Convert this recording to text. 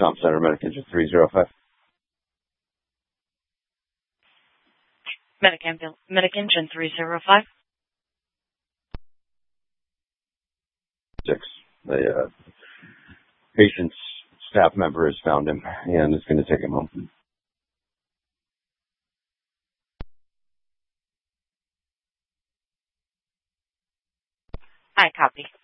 Tom Center, Medic Engine 305. Medic Engine 305. 6. The patient's staff member has found him and is going to take him home. I copy.